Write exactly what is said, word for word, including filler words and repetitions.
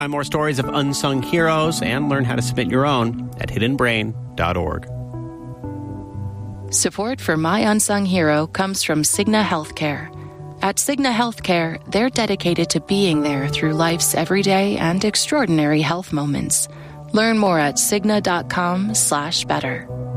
Find more stories of unsung heroes and learn how to submit your own at hidden brain dot org. Support for My Unsung Hero comes from Cigna Healthcare. At Cigna Healthcare, they're dedicated to being there through life's everyday and extraordinary health moments. Learn more at cigna dot com slash better.